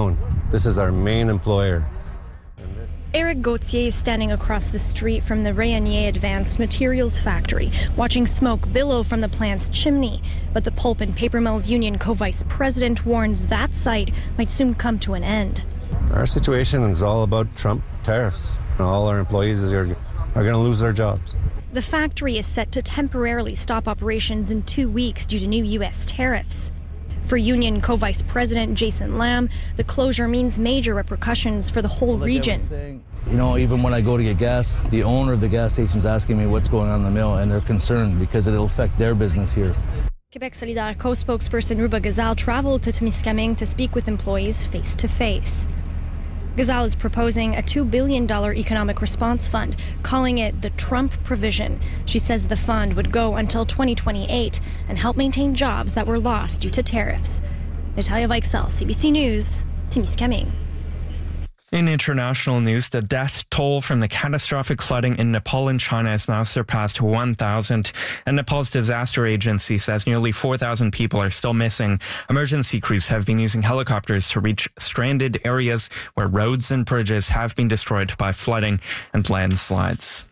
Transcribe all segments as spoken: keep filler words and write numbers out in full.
known. This is our main employer. Eric Gauthier is standing across the street from the Rayonier Advanced Materials Factory, watching smoke billow from the plant's chimney. But the Pulp and Paper Mills Union co-vice president warns that site might soon come to an end. Our situation is all about Trump tariffs. All our employees are, are going to lose their jobs. The factory is set to temporarily stop operations in two weeks due to new U S tariffs. For Union co-vice president Jason Lamb, the closure means major repercussions for the whole region. You know, even when I go to get gas, the owner of the gas station is asking me what's going on in the mill, and they're concerned because it'll affect their business here. Quebec Solidaire co-spokesperson Ruba Gazal traveled to Temiskaming to speak with employees face-to-face. Gazal is proposing a two billion dollars economic response fund, calling it the Trump provision. She says the fund would go until twenty twenty-eight and help maintain jobs that were lost due to tariffs. Natalia Weichsel, C B C News, Temiskaming. In international news, the death toll from the catastrophic flooding in Nepal and China has now surpassed one thousand. And Nepal's disaster agency says nearly four thousand people are still missing. Emergency crews have been using helicopters to reach stranded areas where roads and bridges have been destroyed by flooding and landslides.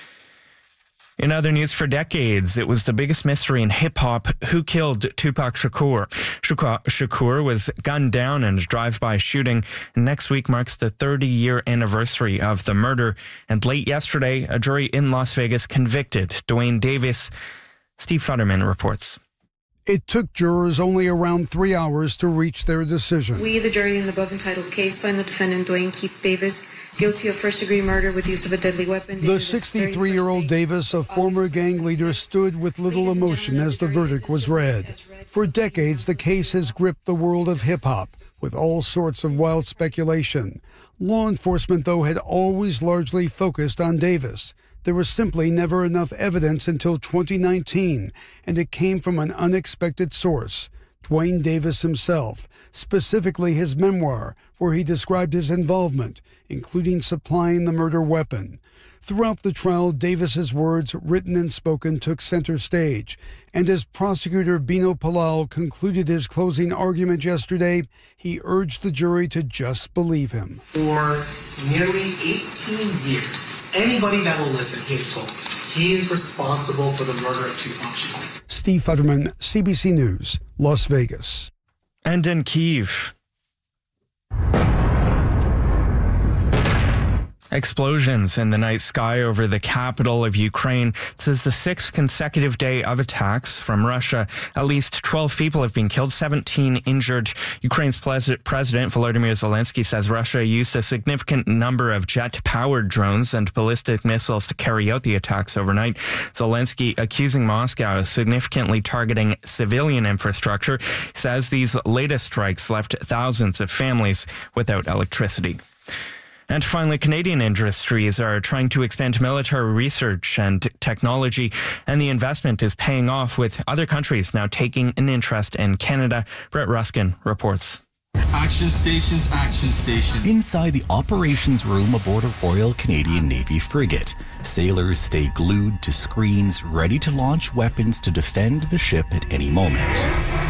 In other news, for decades, it was the biggest mystery in hip-hop who killed Tupac Shakur. Shakur was gunned down in a drive-by shooting, and next week marks the thirty-year anniversary of the murder. And late yesterday, a jury in Las Vegas convicted Duane Davis. Steve Futterman reports. It took jurors only around three hours to reach their decision. We, the jury in the above-entitled case, find the defendant, Duane Keith Davis, guilty of first-degree murder with use of a deadly weapon. The sixty-three-year-old Davis, a former gang leader, stood with little emotion as the verdict was read. For decades, the case has gripped the world of hip-hop with all sorts of wild speculation. Law enforcement, though, had always largely focused on Davis. There was simply never enough evidence until twenty nineteen, and it came from an unexpected source, Duane Davis himself, specifically his memoir, where he described his involvement, including supplying the murder weapon. Throughout the trial, Davis's words, written and spoken, took center stage. And as prosecutor Bino Palal concluded his closing argument yesterday, he urged the jury to just believe him. For nearly eighteen years, anybody that will listen, he is told he is responsible for the murder of Tupac Shakur. Steve Futterman, C B C News, Las Vegas. And in Kyiv, explosions in the night sky over the capital of Ukraine. This is the sixth consecutive day of attacks from Russia. At least twelve people have been killed, seventeen injured. Ukraine's President Volodymyr Zelensky says Russia used a significant number of jet-powered drones and ballistic missiles to carry out the attacks overnight. Zelensky accusing Moscow of significantly targeting civilian infrastructure. He says these latest strikes left thousands of families without electricity. And finally, Canadian industries are trying to expand military research and technology, and the investment is paying off with other countries now taking an interest in Canada. Brett Ruskin reports. Action stations, action stations. Inside the operations room aboard a Royal Canadian Navy frigate, sailors stay glued to screens ready to launch weapons to defend the ship at any moment.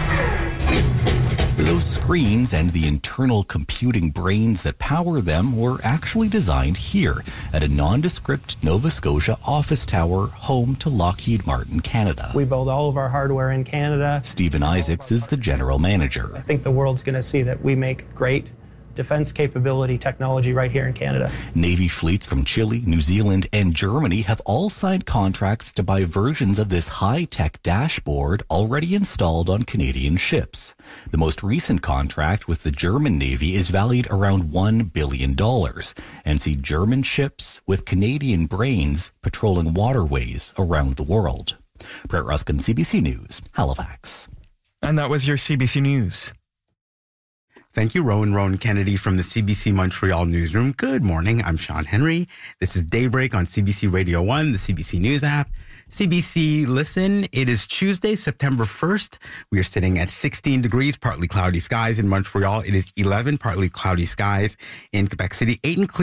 Those screens and the internal computing brains that power them were actually designed here at a nondescript Nova Scotia office tower home to Lockheed Martin Canada. We build all of our hardware in Canada. Stephen Isaacs is the general manager. I think the world's going to see that we make great defense capability technology right here in Canada. Navy fleets from Chile, New Zealand, and Germany have all signed contracts to buy versions of this high-tech dashboard already installed on Canadian ships. The most recent contract with the German Navy is valued around one billion dollars and see German ships with Canadian brains patrolling waterways around the world. Brett Ruskin, C B C News, Halifax. And that was your C B C News. Thank you, Rowan Rowan Kennedy from the C B C Montreal newsroom. Good morning. I'm Sean Henry. This is Daybreak on C B C Radio one, the C B C News app. C B C Listen, it is Tuesday, September first. We are sitting at sixteen degrees, partly cloudy skies in Montreal. It is eleven, partly cloudy skies in Quebec City. eight and clear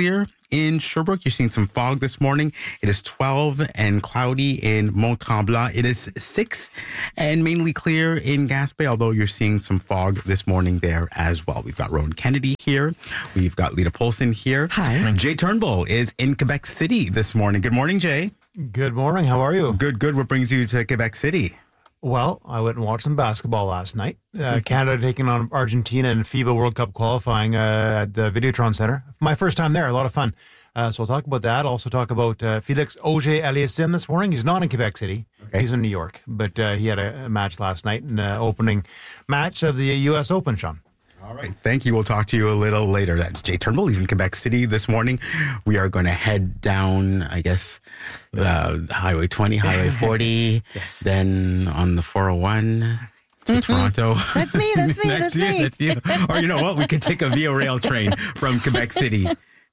in Sherbrooke, you're seeing some fog this morning. It is twelve and cloudy in Mont-Tremblant. It is six and mainly clear in Gaspé, although you're seeing some fog this morning there as well. We've got Rowan Kennedy here. We've got Lita Polson here. Hi. Jay Turnbull is in Quebec City this morning. Good morning, Jay. Good morning. How are you? Good, good. What brings you to Quebec City? Well, I went and watched some basketball last night. Uh, Canada taking on Argentina in FIBA World Cup qualifying uh, at the Videotron Center. My first time there, a lot of fun. Uh, so we'll talk about that. Also talk about uh, Felix Auger-Aliassime this morning. He's not in Quebec City. Okay. He's in New York. But uh, he had a, a match last night, an uh, opening match of the U S Open, Sean. All right. Thank you. We'll talk to you a little later. That's Jay Turnbull. He's in Quebec City this morning. We are going to head down, I guess, uh, Highway twenty, Highway forty, yes. Then on the four oh one to mm-hmm. Toronto. That's me. That's me. that's, that's you, me. That's you. Or you know what? We could take a Via Rail train from Quebec City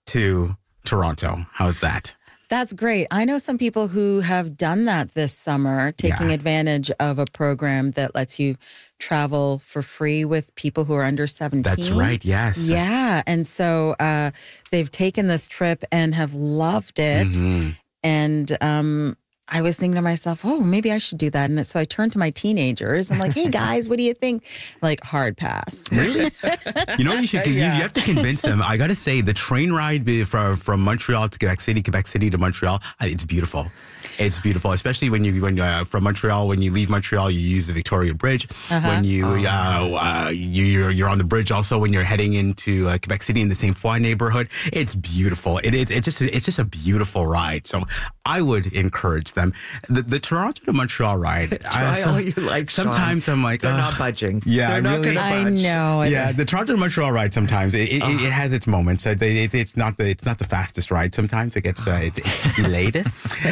to Toronto. How's that? That's great. I know some people who have done that this summer, taking yeah. advantage of a program that lets you travel for free with people who are under seventeen. That's right, yes. Yeah, and so uh, they've taken this trip and have loved it. Mm-hmm. And um, I was thinking to myself, oh, maybe I should do that. And so I turned to my teenagers. I'm like, hey, guys, what do you think? Like, hard pass. Really? You know what you should, you, yeah. you have to convince them. I got to say, the train ride from, from Montreal to Quebec City, Quebec City to Montreal, it's beautiful. It's beautiful, especially when you when uh, from Montreal. When you leave Montreal, you use the Victoria Bridge. Uh-huh. When you oh. uh, uh, you're you're on the bridge also when you're heading into uh, Quebec City in the Sainte-Foy neighborhood. It's beautiful. It, it it just it's just a beautiful ride. So I would encourage them. The, the Toronto to Montreal ride. Try I, all you like. Sometimes Sean. I'm like they're uh, not budging. Yeah, they're not really. Gonna budge. I know. It's... Yeah, the Toronto to Montreal ride. Sometimes it, it, uh. it has its moments. It, it, it's not the it's not the fastest ride. Sometimes it gets uh, it's, it's delayed.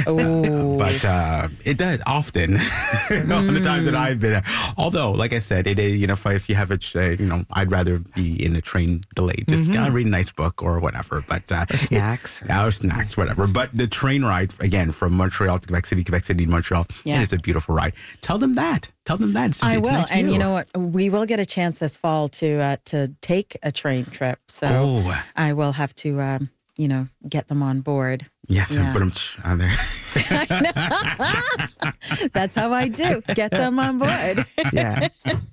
Oh, but. Uh, Uh, it does often mm. on the times that I've been there. Although, like I said, it you know if, if you have a uh, you know I'd rather be in a train delayed, just mm-hmm. kind of read a nice book or whatever. But uh, or snacks, it, yeah, or snacks, whatever. But the train ride again from Montreal to Quebec City, Quebec City to Montreal, yeah. it is a beautiful ride. Tell them that. Tell them that. It's, I it's will, nice and view. you know what? We will get a chance this fall to uh, to take a train trip. So oh. I will have to. Um, you know, get them on board. Yes, yeah. and put them on there. That's how I do. Get them on board. Yeah.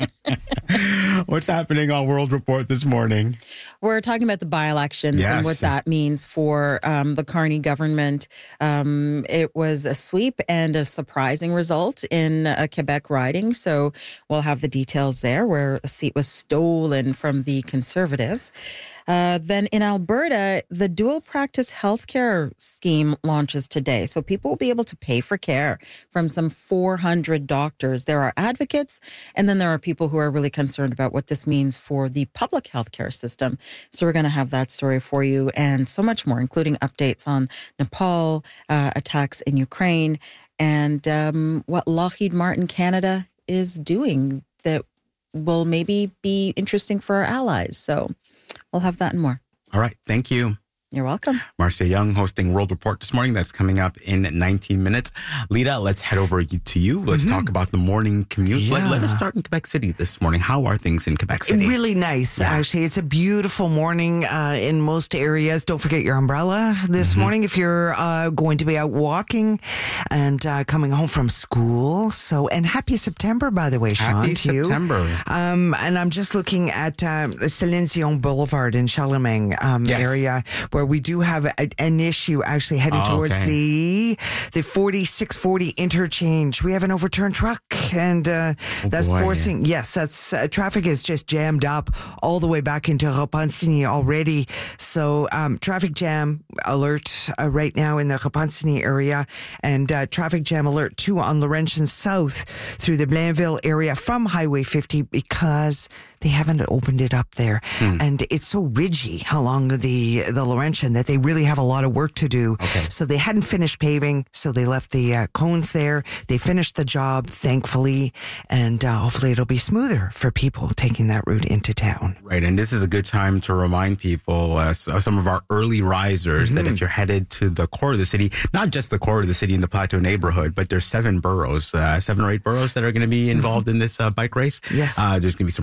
What's happening on World Report this morning? We're talking about the by-elections yes. and what that means for um, the Carney government. Um, it was a sweep and a surprising result in a Quebec riding. So we'll have the details there where a seat was stolen from the Conservatives. Uh, then in Alberta, the dual practice healthcare scheme launches today. So people will be able to pay for care from some four hundred doctors. There are advocates, and then there are people who are really concerned about what this means for the public healthcare system. So we're going to have that story for you and so much more, including updates on Nepal, uh, attacks in Ukraine, and um, what Lockheed Martin Canada is doing that will maybe be interesting for our allies. So we'll have that and more. All right. Thank you. You're welcome. Marcia Young hosting World Report this morning. That's coming up in nineteen minutes. Lita, let's head over to you. Let's mm-hmm. talk about the morning commute. Yeah. Let, let us start in Quebec City this morning. How are things in Quebec City? Really nice, yeah. actually. It's a beautiful morning uh, in most areas. Don't forget your umbrella this mm-hmm. morning if you're uh, going to be out walking and uh, coming home from school. So, and happy September, by the way, Sean, happy to September. you. Um, and I'm just looking at uh, Céline Dion Boulevard in Charlemagne um, yes. area, where we do have a, an issue actually heading oh, towards okay. the the forty-six forty interchange. We have an overturned truck, and uh, oh, that's boy. forcing. Yes, that's uh, traffic is just jammed up all the way back into Repentigny already. So um, traffic jam alert uh, right now in the Repentigny area, and uh, traffic jam alert too on Laurentian South through the Blainville area from Highway fifty because they haven't opened it up there. Hmm. And it's so ridgy along the the Laurentian that they really have a lot of work to do. Okay. So they hadn't finished paving, so they left the uh, cones there. They finished the job, thankfully, and uh, hopefully it'll be smoother for people taking that route into town. Right, and this is a good time to remind people, uh, some of our early risers, mm-hmm. that if you're headed to the core of the city, not just the core of the city in the Plateau neighborhood, but there's seven boroughs, uh, seven or eight boroughs that are going to be involved mm-hmm. in this uh, bike race. Yes. Uh, there's going to be some road closures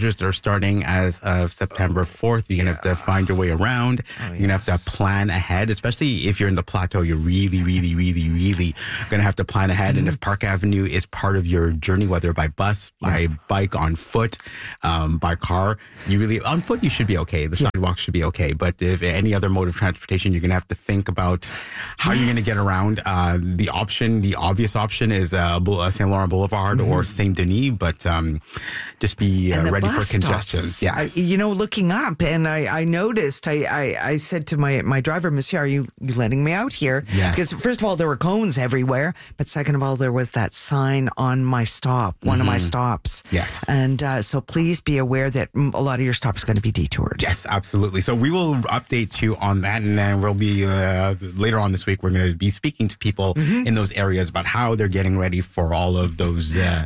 closures that are starting as of September fourth. You're going to have to find your way around. Oh, you're going to have to plan ahead, especially if you're in the plateau. You're really, really, really, really going to have to plan ahead. Mm-hmm. And if Park Avenue is part of your journey, whether by bus, yeah. by bike, on foot, um, by car, you really, on foot, you should be okay. The yeah. sidewalk should be okay. But if any other mode of transportation, you're going to have to think about how yes. you're going to get around. Uh, the option, the obvious option is uh, Saint Laurent Boulevard mm-hmm. or Saint Denis, but um, just be uh, ready for congestion. Yeah, I, you know, looking up, and I, I noticed. I, I, I said to my, my driver, Monsieur, are you, you letting me out here? Yeah. Because first of all, there were cones everywhere, but second of all, there was that sign on my stop, one mm-hmm. of my stops. Yes, and uh, so please be aware that a lot of your stops are going to be detoured. Yes, absolutely. So we will update you on that, and then we'll be uh, later on this week. We're going to be speaking to people mm-hmm. in those areas about how they're getting ready for all of those uh,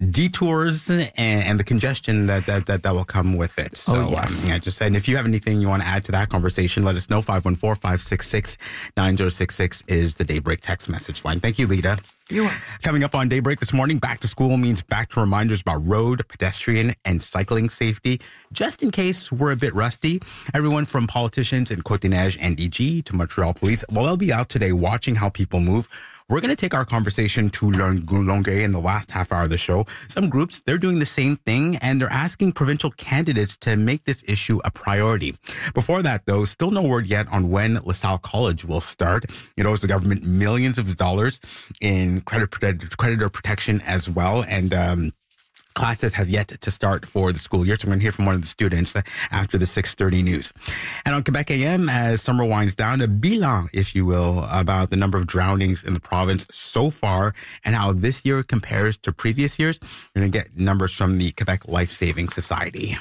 detours and, and the congestion that, that that that will come with it. So oh, yes. um, yeah, just and if you have anything you want to add to that conversation, let us know. five one four, five six six, nine zero six six is the Daybreak text message line. Thank you, Lita. You are. Coming up on Daybreak this morning, back to school means back to reminders about road, pedestrian, and cycling safety, just in case we're a bit rusty. Everyone from politicians in Côte-des-Neiges and D G to Montreal Police, well, they'll be out today watching how people move. We're going to take our conversation to Longueuil in the last half hour of the show. Some groups, they're doing the same thing, and they're asking provincial candidates to make this issue a priority. Before that, though, still no word yet on when LaSalle College will start. It owes the government millions of dollars in credit creditor protection as well, and um classes have yet to start for the school year. So I'm going to hear from one of the students after the six thirty news. And on Quebec A M, as summer winds down, a bilan, if you will, about the number of drownings in the province so far and how this year compares to previous years. We're going to get numbers from the Quebec Life Saving Society.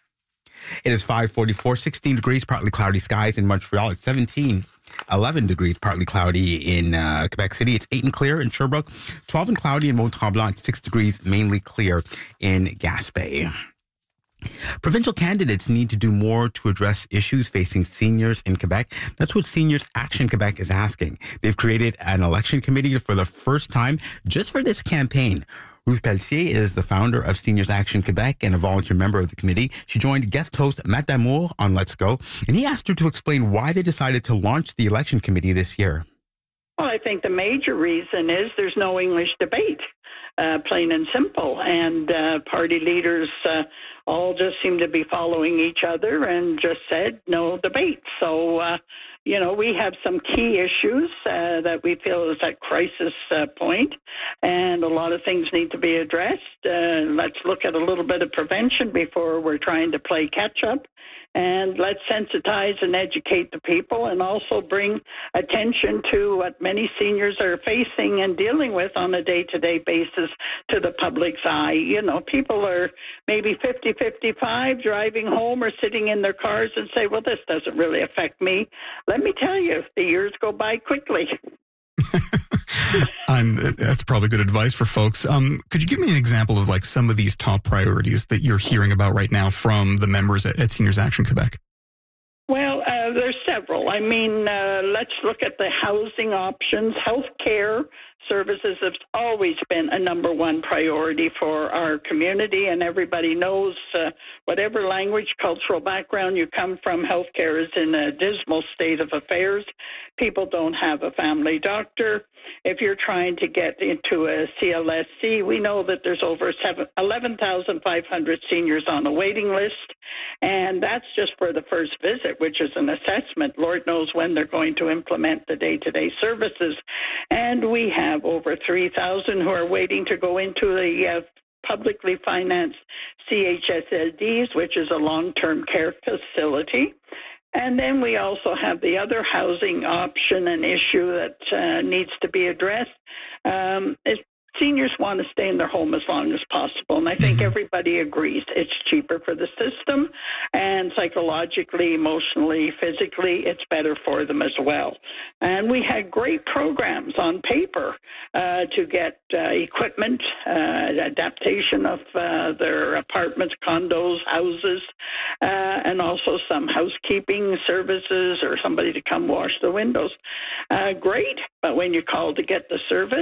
It is five forty-four, sixteen degrees, partly cloudy skies in Montreal. It's seventeen. eleven degrees, partly cloudy in uh, Quebec City. It's eight and clear in Sherbrooke. twelve and cloudy in Mont-Tremblant. six degrees, mainly clear in Gaspé. Provincial candidates need to do more to address issues facing seniors in Quebec. That's what Seniors Action Quebec is asking. They've created an election committee for the first time just for this campaign. Ruth Pelletier is the founder of Seniors Action Quebec and a volunteer member of the committee. She joined guest host Matt Damour on Let's Go, and he asked her to explain why they decided to launch the election committee this year. Well, I think the major reason is there's no English debate, uh, plain and simple. And uh, party leaders uh, all just seem to be following each other and just said no debate. So, uh, you know, we have some key issues uh, that we feel is at crisis uh, point, and a lot of things need to be addressed. Uh, let's look at a little bit of prevention before we're trying to play catch up. And let's sensitize and educate the people, and also bring attention to what many seniors are facing and dealing with on a day-to-day basis to the public's eye. You know, people are maybe fifty, fifty-five, driving home or sitting in their cars and say, well, this doesn't really affect me. Let me tell you, the years go by quickly. um, that's probably good advice for folks. Um, could you give me an example of like some of these top priorities that you're hearing about right now from the members at, at Seniors Action Quebec? Well, uh, there's several. I mean, uh, let's look at the housing options. Healthcare services have always been a number one priority for our community, and everybody knows uh, whatever language, cultural background you come from, healthcare is in a dismal state of affairs. People don't have a family doctor. If you're trying to get into a C L S C, we know that there's over eleven thousand five hundred seniors on a waiting list, and that's just for the first visit, which is an assessment. Lord knows when they're going to implement the day-to-day services. And we have over three thousand who are waiting to go into the uh, publicly financed C H S L Ds, which is a long-term care facility. And then we also have the other housing option and issue that uh, needs to be addressed. Um, it, seniors want to stay in their home as long as possible, and I think everybody agrees it's cheaper for the system, and psychologically, emotionally, physically, it's better for them as well. And we had great programs on paper uh, to get uh, equipment, uh, adaptation of uh, their apartments, condos, houses, uh, and also some housekeeping services or somebody to come wash the windows. Uh, great, but when you call to get the service,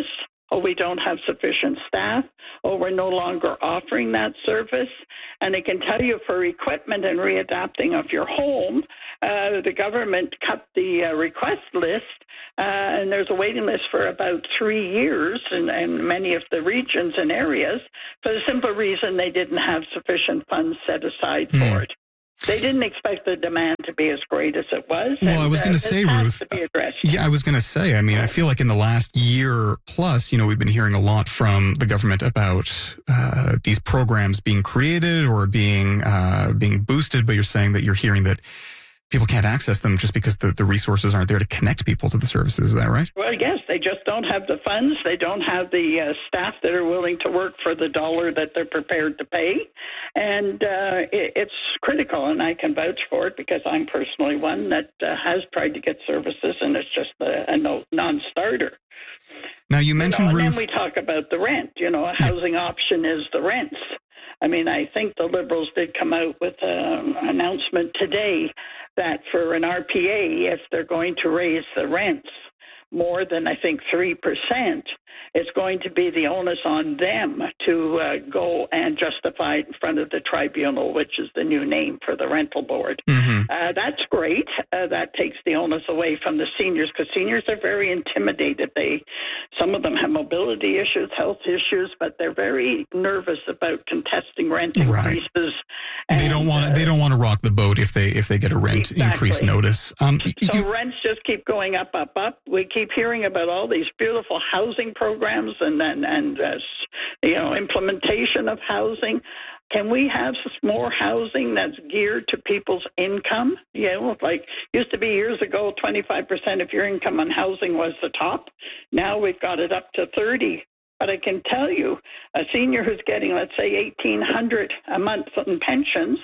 Oh, we don't have sufficient staff. Oh, we're no longer offering that service. And I can tell you for equipment and readapting of your home, uh, the government cut the uh, request list, uh, and there's a waiting list for about three years in, in many of the regions and areas for the simple reason they didn't have sufficient funds set aside mm. for it. They didn't expect the demand to be as great as it was. Well, and, I was going to uh, say, Ruth. To be addressed. Yeah, I was going to say. I mean, I feel like in the last year plus, you know, we've been hearing a lot from the government about uh, these programs being created or being uh, being boosted. But you're saying that you're hearing that people can't access them just because the, the resources aren't there to connect people to the services. Is that right? Well, yes, they just don't have the funds. They don't have the uh, staff that are willing to work for the dollar that they're prepared to pay. And uh, it, it's critical, and I can vouch for it because I'm personally one that uh, has tried to get services, and it's just a, a no, non-starter. Now, you mentioned, you know, and Ruth... then we talk about the rent. You know, a housing option is the rents. I mean, I think the Liberals did come out with an announcement today that for an R P A, if they're going to raise the rents more than, I think, three percent, it's going to be the onus on them to uh, go and justify it in front of the tribunal, which is the new name for the rental board. Mm-hmm. Uh, that's great. Uh, that takes the onus away from the seniors, because seniors are very intimidated. They, some of them have mobility issues, health issues, but they're very nervous about contesting rent increases. Right. And, they don't want. Uh, they don't want to rock the boat if they if they get a rent exactly. increase notice. Um, so you, rents just keep going up, up, up. We keep hearing about all these beautiful housing programs and and, and uh, you know, implementation of housing. Can we have more housing that's geared to people's income? You know, like used to be years ago, twenty-five percent of your income on housing was the top. Now we've got it up to thirty. But I can tell you, a senior who's getting, let's say, eighteen hundred dollars a month in pensions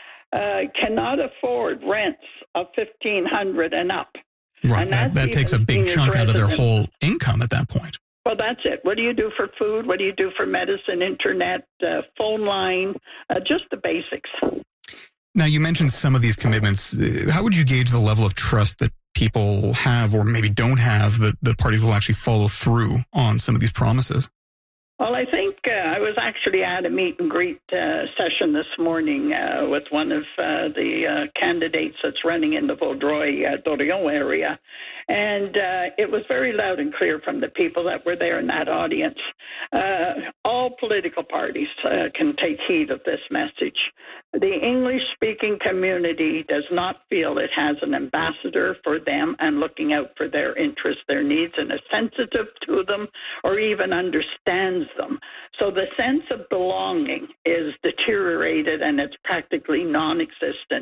uh, cannot afford rents of fifteen hundred dollars and up. Right, and that, that takes a big chunk out of their whole income at that point. Well, that's it. What do you do for food? What do you do for medicine, internet, uh, phone line, uh, just the basics. Now, you mentioned some of these commitments. How would you gauge the level of trust that people have or maybe don't have that the parties will actually follow through on some of these promises? Well, I think uh, I was actually at a meet and greet uh, session this morning uh, with one of uh, the uh, candidates that's running in the Vaudreuil-Dorion area. And uh, it was very loud and clear from the people that were there in that audience. Uh, all political parties uh, can take heed of this message. The English-speaking community does not feel it has an ambassador for them and looking out for their interests, their needs, and is sensitive to them or even understands them. So the sense of belonging is deteriorated and it's practically non-existent.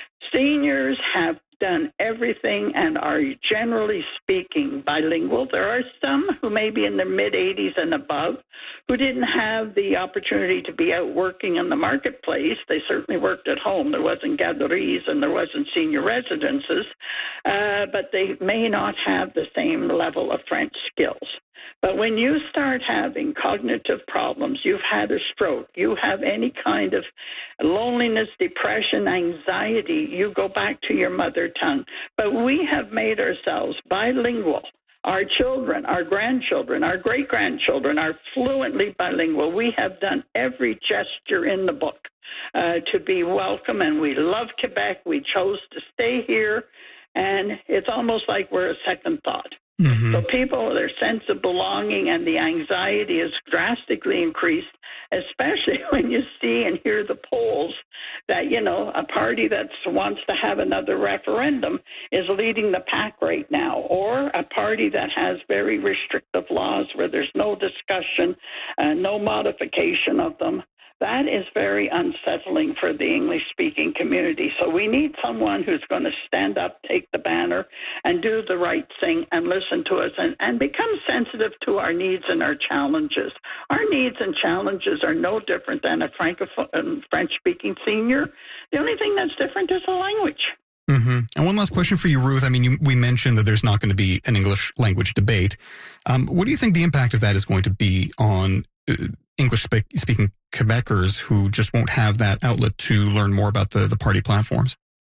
Seniors have done everything and are generally speaking bilingual. There are some who may be in their mid-eighties and above who didn't have the opportunity to be out working in the marketplace. They certainly worked at home. There wasn't garderies and there wasn't senior residences, uh, but they may not have the same level of French skills. But when you start having cognitive problems, you've had a stroke, you have any kind of loneliness, depression, anxiety, you go back to your mother tongue. But we have made ourselves bilingual. Our children, our grandchildren, our great-grandchildren are fluently bilingual. We have done every gesture in the book uh, to be welcome, and we love Quebec. We chose to stay here, and it's almost like we're a second thought. Mm-hmm. So people, their sense of belonging and the anxiety is drastically increased, especially when you see and hear the polls that, you know, a party that wants to have another referendum is leading the pack right now, or a party that has very restrictive laws where there's no discussion, uh, no modification of them. That is very unsettling for the English-speaking community. So we need someone who's going to stand up, take the banner, and do the right thing and listen to us and, and become sensitive to our needs and our challenges. Our needs and challenges are no different than a Francophone, French-speaking senior. The only thing that's different is the language. Mm-hmm. And one last question for you, Ruth. I mean, you, we mentioned that there's not going to be an English language debate. Um, what do you think the impact of that is going to be on uh, English-speaking Quebecers who just won't have that outlet to learn more about the, the party platforms?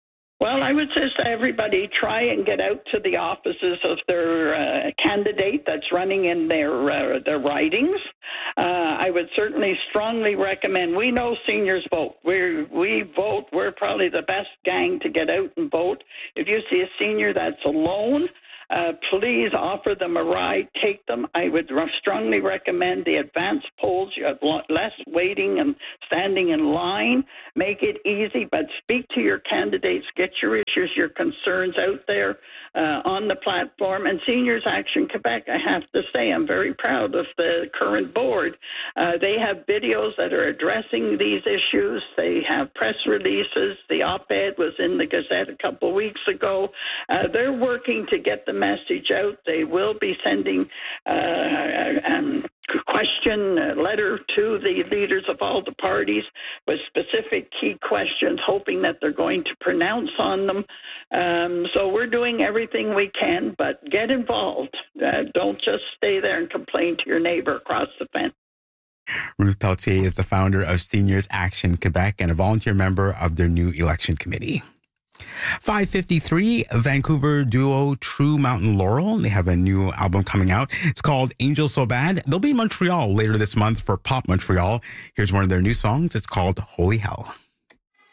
Well, I would just say everybody try and get out to the offices of their uh, candidate that's running in their uh, their ridings. Uh, I would certainly strongly recommend. We know seniors vote. We we vote. We're probably the best gang to get out and vote. If you see a senior that's alone, Uh, please offer them a ride, take them. I would strongly recommend the advanced polls. You have less waiting and standing in line. Make it easy, but speak to your candidates, get your issues, your concerns out there uh, on the platform. And Seniors Action Quebec, I have to say, I'm very proud of the current board. Uh, they have videos that are addressing these issues. They have press releases. The op-ed was in the Gazette a couple of weeks ago. Uh, they're working to get the message out. They will be sending uh, um, question uh, letter to the leaders of all the parties with specific key questions, hoping that they're going to pronounce on them. Um, so we're doing everything we can, but get involved. Uh, don't just stay there and complain to your neighbor across the fence. Ruth Pelletier is the founder of Seniors Action Quebec and a volunteer member of their new election committee. five fifty-three, Vancouver duo True Mountain Laurel. They have a new album coming out. It's called Angel So Bad. They'll be in Montreal later this month for Pop Montreal. Here's one of their new songs. It's called Holy Hell.